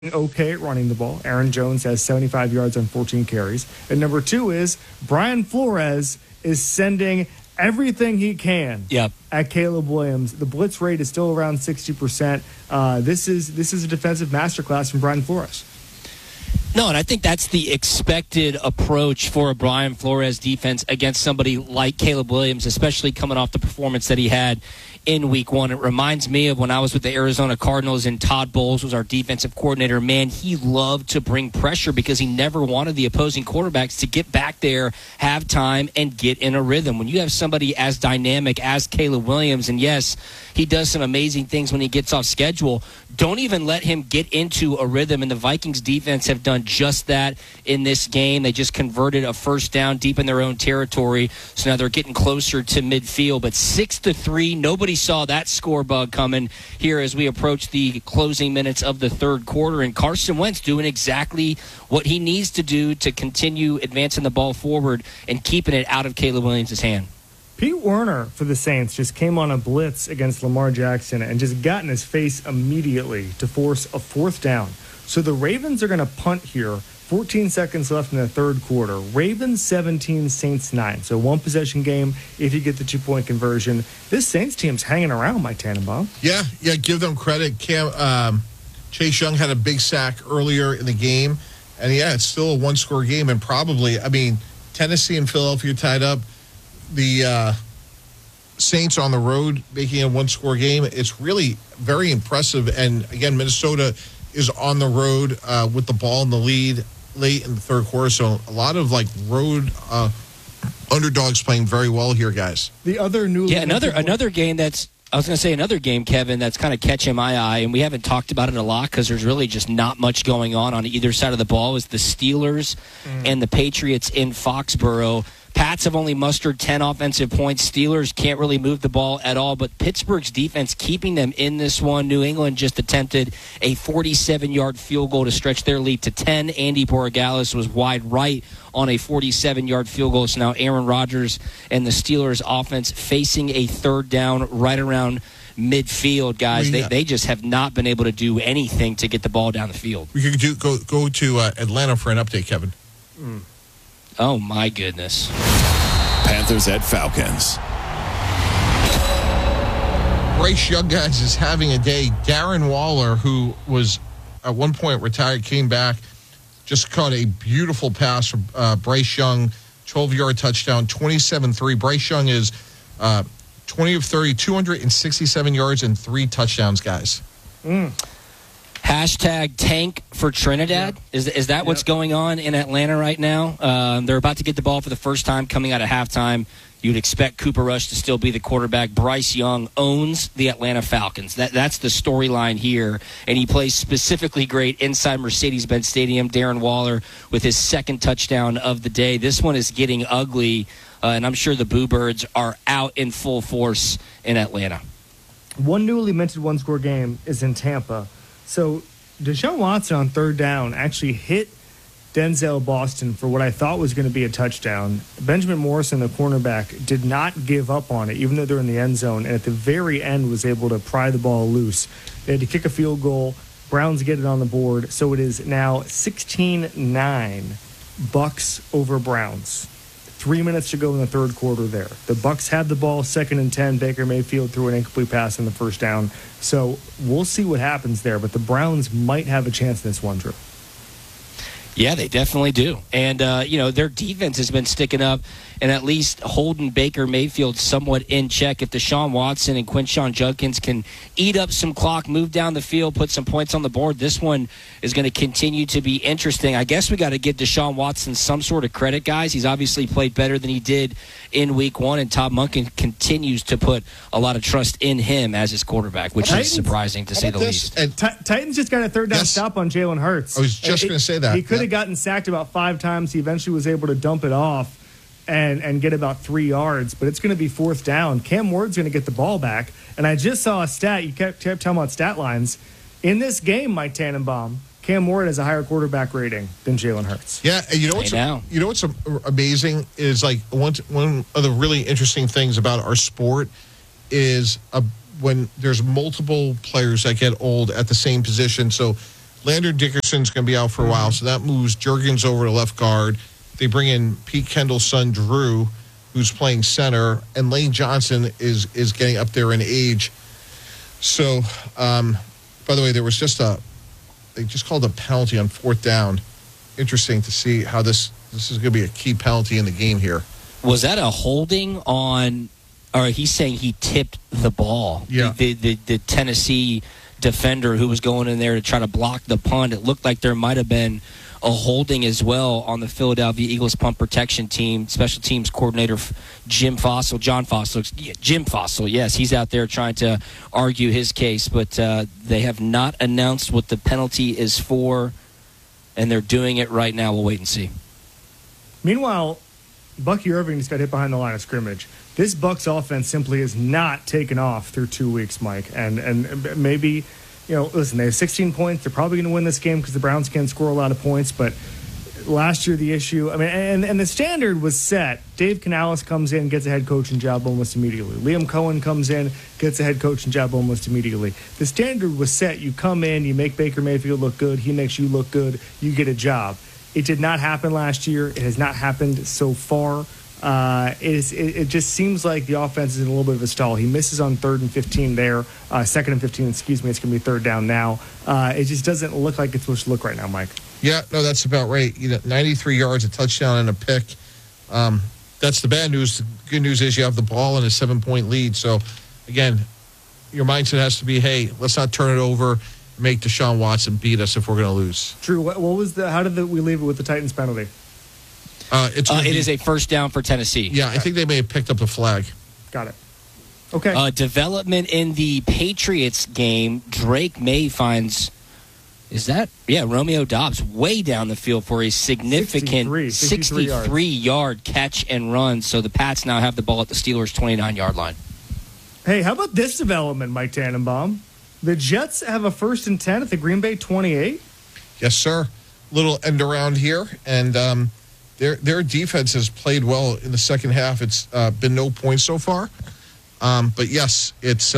okay at running the ball. Aaron Jones has 75 yards on 14 carries. And number two is Brian Flores is sending everything he can at Caleb Williams. The blitz rate is still around 60%. This is a defensive masterclass from Brian Flores. No, and I think that's the expected approach for a Brian Flores defense against somebody like Caleb Williams, especially coming off the performance that he had in week one. It reminds me of when I was with the Arizona Cardinals and Todd Bowles was our defensive coordinator. Man, he loved to bring pressure because he never wanted the opposing quarterbacks to get back there, have time, and get in a rhythm. When you have somebody as dynamic as Caleb Williams, and yes, he does some amazing things when he gets off schedule, don't even let him get into a rhythm. And the Vikings defense have done just that in this game. They just converted a first down deep in their own territory, so now they're getting closer to midfield. But 6-3, nobody saw that score bug coming here as we approach the closing minutes of the third quarter. And Carson Wentz doing exactly what he needs to do to continue advancing the ball forward and keeping it out of Caleb Williams' hand. Pete Werner for the Saints just came on a blitz against Lamar Jackson and just got in his face immediately to force a fourth down. So the Ravens are going to punt here. 14 seconds left in the third quarter. Ravens 17, Saints 9. So one possession game if you get the 2-point conversion. This Saints team's hanging around, Mike Tannenbaum. Yeah, give them credit. Chase Young had a big sack earlier in the game. And, yeah, it's still a one-score game. And probably, Tennessee and Philadelphia tied up. The Saints on the road making a one-score game. It's really very impressive. And, again, Minnesota is on the road with the ball in the lead late in the third quarter. So a lot of, road underdogs playing very well here, guys. The other newly another game that's – I was going to say another game, Kevin, that's kind of catching my eye, and we haven't talked about it a lot because there's really just not much going on either side of the ball, is the Steelers and the Patriots in Foxborough. Pats have only mustered 10 offensive points. Steelers can't really move the ball at all, but Pittsburgh's defense keeping them in this one. New England just attempted a 47-yard field goal to stretch their lead to 10. Andy Borregales was wide right on a 47-yard field goal. So now Aaron Rodgers and the Steelers offense facing a third down right around midfield, guys. They just have not been able to do anything to get the ball down the field. We could go to Atlanta for an update, Kevin. Oh, my goodness. Panthers at Falcons. Bryce Young, guys, is having a day. Darren Waller, who was at one point retired, came back, just caught a beautiful pass from Bryce Young, 12-yard touchdown, 27-3. Bryce Young is 20 of 30, 267 yards and 3 touchdowns, guys. Hashtag tank for Trinidad. Yep. Is that what's going on in Atlanta right now? They're about to get the ball for the first time coming out of halftime. You'd expect Cooper Rush to still be the quarterback. Bryce Young owns the Atlanta Falcons. That's the storyline here, and he plays specifically great inside Mercedes-Benz Stadium. Darren Waller with his second touchdown of the day. This one is getting ugly, and I'm sure the Boo Birds are out in full force in Atlanta. One newly minted one-score game is in Tampa. So Deshaun Watson on third down actually hit Denzel Boston for what I thought was going to be a touchdown. Benjamin Morrison, the cornerback, did not give up on it, even though they're in the end zone, and at the very end was able to pry the ball loose. They had to kick a field goal. Browns get it on the board, so it is now 16-9, Bucks over Browns. 3 minutes to go in the third quarter there. The Bucks had the ball, 2nd and 10. Baker Mayfield threw an incomplete pass in the first down. So we'll see what happens there, but the Browns might have a chance in this one, Drew. Yeah, they definitely do. And, their defense has been sticking up and at least holding Baker Mayfield somewhat in check. If Deshaun Watson and Quinshon Judkins can eat up some clock, move down the field, put some points on the board, this one is going to continue to be interesting. I guess we got to give Deshaun Watson some sort of credit, guys. He's obviously played better than he did in week one, and Todd Monken continues to put a lot of trust in him as his quarterback, which is surprising to say the least. And Titans just got a third down stop on Jalen Hurts. I was just going to say that. He could have gotten sacked about 5 times. He eventually was able to dump it off and get about 3 yards, but it's going to be fourth down. Cam Ward's going to get the ball back, and I just saw a stat. You kept talking about stat lines. In this game, Mike Tannenbaum, Cam Ward has a higher quarterback rating than Jalen Hurts. Yeah, and you know what's amazing is one of the really interesting things about our sport is when there's multiple players that get old at the same position. So Landon Dickerson's going to be out for a while, so that moves Juergens over to left guard. They bring in Pete Kendall's son, Drew, who's playing center, and Lane Johnson is getting up there in age. So, by the way, there was they just called a penalty on 4th down. Interesting to see how this is going to be a key penalty in the game here. Was that a holding on, or he's saying he tipped the ball? Yeah. The Tennessee defender who was going in there to try to block the punt. It looked like there might have been a holding as well on the Philadelphia Eagles punt protection team. Special teams coordinator Jim Fossil, yes, he's out there trying to argue his case, but they have not announced what the penalty is for, and they're doing it right now. We'll wait and see. Meanwhile, Bucky Irving just got hit behind the line of scrimmage. This Bucs offense simply has not taken off through 2 weeks, Mike. And maybe, listen, they have 16 points. They're probably going to win this game because the Browns can't score a lot of points. But last year, the issue, and the standard was set. Dave Canales comes in, gets a head coaching job almost immediately. Liam Cohen comes in, gets a head coaching job almost immediately. The standard was set. You come in, you make Baker Mayfield look good. He makes you look good. You get a job. It did not happen last year. It has not happened so far. It just seems like the offense is in a little bit of a stall. He misses on 3rd and 15 there. 2nd and 15, excuse me. It's going to be 3rd down now. It just doesn't look like it's supposed to look right now, Mike. Yeah, no, that's about right. 93 yards, a touchdown, and a pick. That's the bad news. The good news is you have the ball and a 7-point lead. So, again, your mindset has to be, hey, let's not turn it over. Make Deshaun Watson beat us if we're going to lose. Drew, what was how did we leave it with the Titans penalty? It is a 1st down for Tennessee. Yeah, I think they may have picked up the flag. Got it. Okay. Development in the Patriots game. Drake May finds, Romeo Doubs way down the field for a significant 63-yard catch and run. So the Pats now have the ball at the Steelers' 29-yard line. Hey, how about this development, Mike Tannenbaum? The Jets have a 1st and 10 at the Green Bay 28. Yes, sir. Little end around here, and their defense has played well in the second half. It's been no points so far, but yes, it's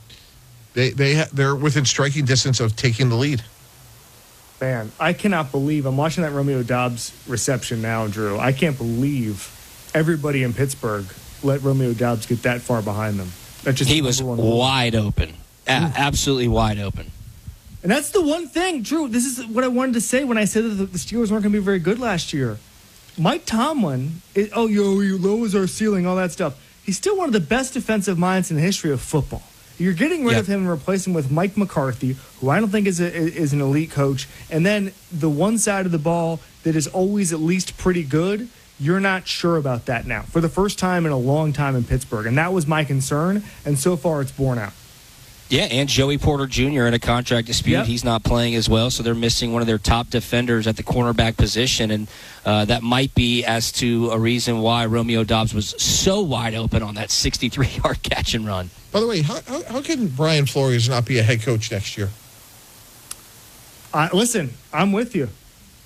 they're within striking distance of taking the lead. Man, I cannot believe I'm watching that Romeo Doubs reception now, Drew. I can't believe everybody in Pittsburgh let Romeo Doubs get that far behind them. He was wide open. Absolutely wide open. And that's the one thing, Drew, this is what I wanted to say when I said that the Steelers weren't going to be very good last year. Mike Tomlin, he lowers our ceiling, all that stuff. He's still one of the best defensive minds in the history of football. You're getting rid of him and replacing him with Mike McCarthy, who I don't think is an elite coach. And then the one side of the ball that is always at least pretty good, you're not sure about that now. For the first time in a long time in Pittsburgh. And that was my concern, and so far it's borne out. Yeah, and Joey Porter Jr. in a contract dispute. Yep. He's not playing as well, so they're missing one of their top defenders at the cornerback position, and that might be as to a reason why Romeo Doubs was so wide open on that 63-yard catch and run. By the way, how can Brian Flores not be a head coach next year? Listen, I'm with you.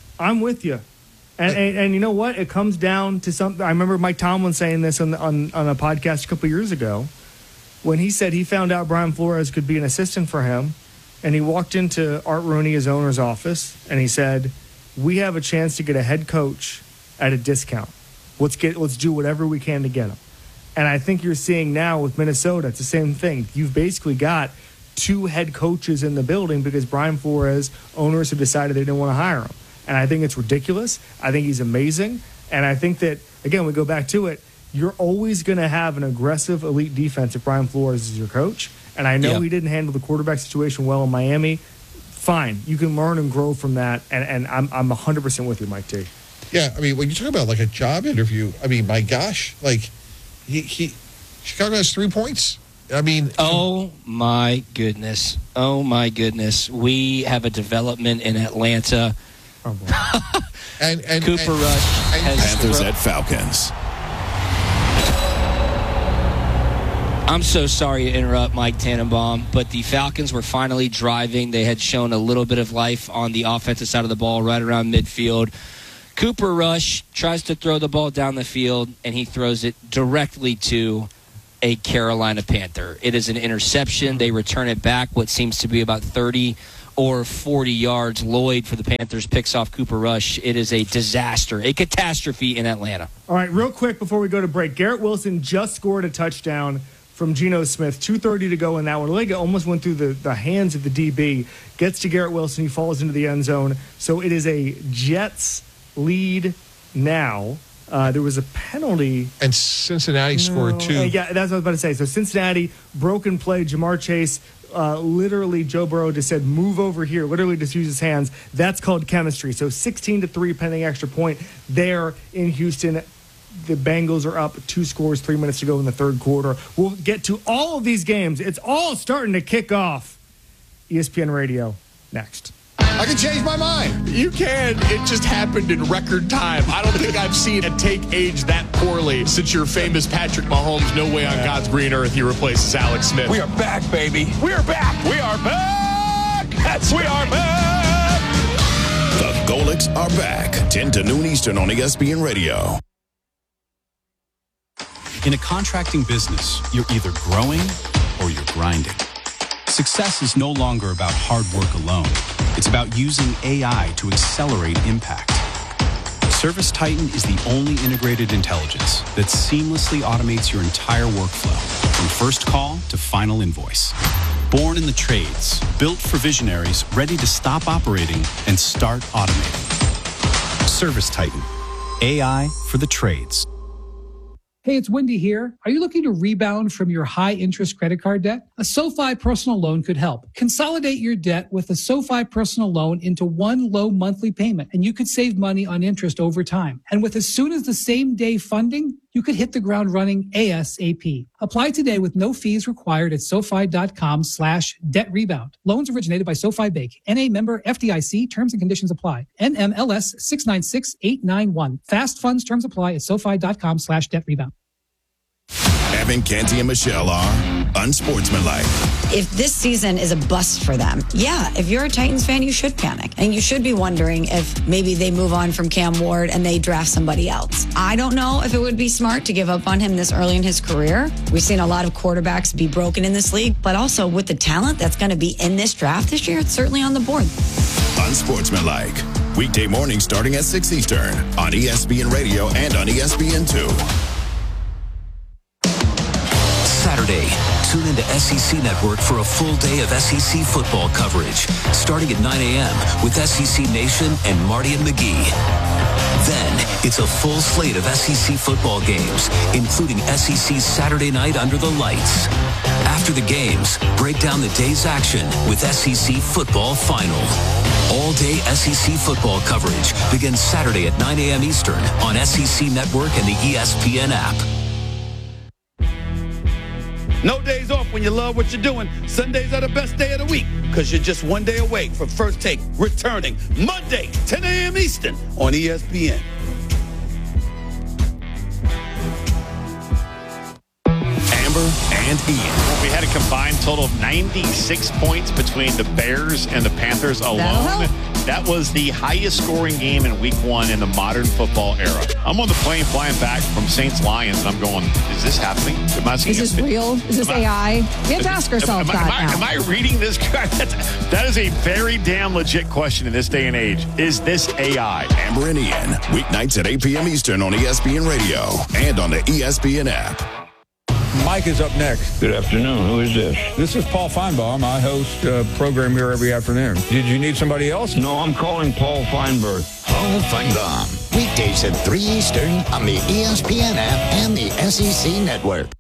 And you know what? It comes down to something. I remember Mike Tomlin saying this on a podcast a couple years ago, when he said he found out Brian Flores could be an assistant for him, and he walked into Art Rooney, his owner's office, and he said, "We have a chance to get a head coach at a discount. Let's do whatever we can to get him." And I think you're seeing now with Minnesota, it's the same thing. You've basically got 2 head coaches in the building because Brian Flores owners have decided they didn't want to hire him. And I think it's ridiculous. I think he's amazing. And I think that, again, we go back to it, you're always going to have an aggressive elite defense if Brian Flores is your coach. And I know he didn't handle the quarterback situation well in Miami. Fine. You can learn and grow from that. And I'm 100% with you, Mike T. Yeah, I mean, when you talk about like a job interview, I mean, my gosh, like Chicago has 3 points. I mean, oh my goodness. We have a development in Atlanta. Oh boy. and Cooper Rush has Panthers at Falcons. I'm so sorry to interrupt, Mike Tannenbaum, but the Falcons were finally driving. They had shown a little bit of life on the offensive side of the ball right around midfield. Cooper Rush tries to throw the ball down the field, and he throws it directly to a Carolina Panther. It is an interception. They return it back, what seems to be about 30 or 40 yards. Lloyd for the Panthers picks off Cooper Rush. It is a disaster, a catastrophe in Atlanta. All right, real quick before we go to break, Garrett Wilson just scored a touchdown from Geno Smith. 2:30 to go in that one. Leg almost went through the hands of the DB. Gets to Garrett Wilson. He falls into the end zone. So it is a Jets lead now. There was a penalty. And Cincinnati scored too. Yeah, that's what I was about to say. So Cincinnati, broken play, Jamar Chase, literally Joe Burrow just said, move over here, literally just use his hands. That's called chemistry. So 16-3 pending extra point there in Houston. The Bengals are up 2 scores, 3 minutes to go in the third quarter. We'll get to all of these games. It's all starting to kick off. ESPN Radio next. I can change my mind. You can. It just happened in record time. I don't think I've seen a take age that poorly since your famous Patrick Mahomes, no way on God's green earth he replaces Alex Smith. We are back, baby. We are back. We are back. We are back. The Golics are back. 10 to noon Eastern on ESPN Radio. In a contracting business, you're either growing or you're grinding. Success is no longer about hard work alone. It's about using AI to accelerate impact. ServiceTitan is the only integrated intelligence that seamlessly automates your entire workflow, from first call to final invoice. Born in the trades, built for visionaries ready to stop operating and start automating. ServiceTitan, AI for the trades. Hey, it's Wendy here. Are you looking to rebound from your high-interest credit card debt? A SoFi personal loan could help. Consolidate your debt with a SoFi personal loan into one low monthly payment, and you could save money on interest over time. And with as soon as the same day funding, you could hit the ground running ASAP. Apply today with no fees required at SoFi.com/debt rebound. Loans originated by SoFi Bank. NA member FDIC. Terms and conditions apply. NMLS 696891. Fast funds terms apply at SoFi.com/debt rebound. Evan, Canty, and Michelle are unsportsmanlike. If this season is a bust for them, yeah, if you're a Titans fan, you should panic. And you should be wondering if maybe they move on from Cam Ward and they draft somebody else. I don't know if it would be smart to give up on him this early in his career. We've seen a lot of quarterbacks be broken in this league, but also with the talent that's going to be in this draft this year, it's certainly on the board. Unsportsmanlike. Weekday morning starting at 6 Eastern on ESPN Radio and on ESPN2. Saturday, tune into SEC Network for a full day of SEC football coverage, starting at 9 a.m. with SEC Nation and Marty and McGee. Then, it's a full slate of SEC football games, including SEC Saturday Night Under the Lights. After the games, break down the day's action with SEC Football Final. All-day SEC football coverage begins Saturday at 9 a.m. Eastern on SEC Network and the ESPN app. No days off when you love what you're doing. Sundays are the best day of the week because you're just one day away from First Take returning Monday, 10 a.m. Eastern on ESPN. Amber and Ian. We had a combined total of 96 points between the Bears and the Panthers alone. That was the highest scoring game in week 1 in the modern football era. I'm on the plane flying back from Saints Lions, and I'm going, is this happening? Is this real? Is this AI? You have to ask yourself that. Am I reading this? That is a very damn legit question in this day and age. Is this AI? Amber and Ian, weeknights at 8 p.m. Eastern on ESPN Radio and on the ESPN app. Mike is up next. Good afternoon. Who is this? This is Paul Feinbaum. I host a program here every afternoon. Did you need somebody else? No, I'm calling Paul Feinberg. Paul Feinbaum. Weekdays at 3 Eastern on the ESPN app and the SEC Network.